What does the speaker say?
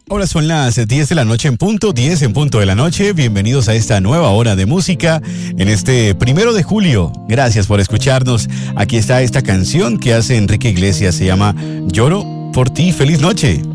Hola, son las 10 de la noche en punto, 10 en punto de la noche. Bienvenidos a esta nueva hora de música en este 1 de julio. Gracias por escucharnos. Aquí está esta canción que hace Enrique Iglesias, se llama Lloro por ti. ¡Feliz noche!